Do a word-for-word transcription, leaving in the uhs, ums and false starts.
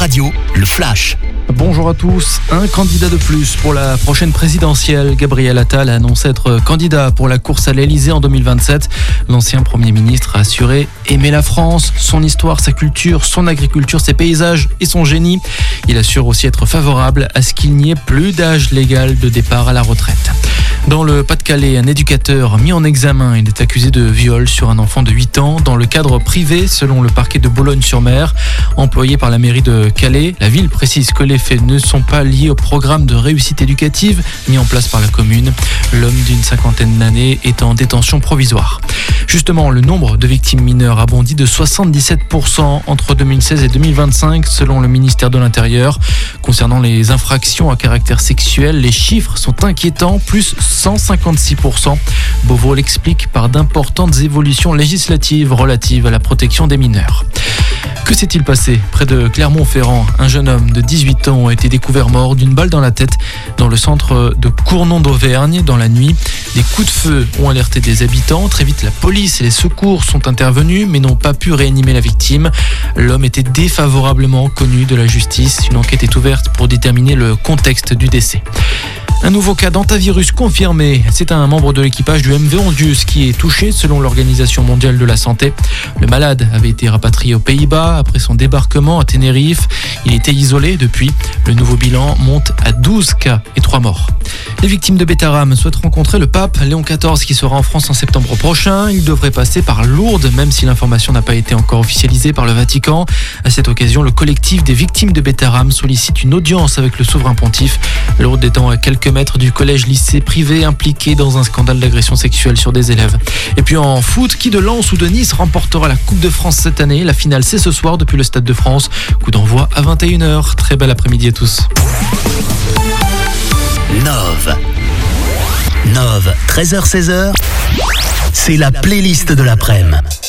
Radio, le Flash. Bonjour à tous. Un candidat de plus pour la prochaine présidentielle. Gabriel Attal a annoncé être candidat pour la course à l'Elysée en deux mille vingt-sept. L'ancien Premier ministre a assuré aimer la France, son histoire, sa culture, son agriculture, ses paysages et son génie. Il assure aussi être favorable à ce qu'il n'y ait plus d'âge légal de départ à la retraite. Dans le Pas-de-Calais, un éducateur mis en examen. Il est accusé de viol sur un enfant de huit ans dans le cadre privé, selon le parquet de Boulogne-sur-Mer. Employé par la mairie de Calais, la ville précise que les faits ne sont pas liés au programme de réussite éducative mis en place par la commune. L'homme d'une cinquantaine d'années est en détention provisoire. Justement, le nombre de victimes mineures a bondi de soixante-dix-sept pour cent entre deux mille seize et deux mille vingt-cinq, selon le ministère de l'Intérieur. Concernant les infractions à caractère sexuel, les chiffres sont inquiétants, plus cent cinquante-six pour cent. Beauvau l'explique par d'importantes évolutions législatives relatives à la protection des mineurs. Que s'est-il passé près de Clermont-Ferrand? Un jeune homme de dix-huit ans a été découvert mort d'une balle dans la tête dans le centre de Cournon d'Auvergne dans la nuit. Des coups de feu ont alerté des habitants. Très vite, la police et les secours sont intervenus mais n'ont pas pu réanimer la victime. L'homme était défavorablement connu de la justice. Une enquête est ouverte pour déterminer le contexte du décès. Un nouveau cas d'hantavirus confirmé. C'est un membre de l'équipage du M V Ondius qui est touché selon l'Organisation mondiale de la santé. Le malade avait été rapatrié aux Pays-Bas après son débarquement à Tenerife. Il était isolé depuis. Le nouveau bilan monte à douze cas et trois morts. Les victimes de Bétarame souhaitent rencontrer le pape Léon quatorze qui sera en France en septembre prochain. Il devrait passer par Lourdes, même si l'information n'a pas été encore officialisée par le Vatican. À cette occasion, le collectif des victimes de Bétarame sollicite une audience avec le souverain pontife. Lourdes étant à quelques mètres du collège-lycée privé impliqué dans un scandale d'agression sexuelle sur des élèves. Et puis en foot, qui de Lens ou de Nice remportera la Coupe de France cette année? La finale, c'est ce soir depuis le Stade de France. Coup d'envoi à vingt et une heures. Très bel après-midi à tous. Nove. Nove, treize heures seize heures, c'est la playlist de l'après-midi.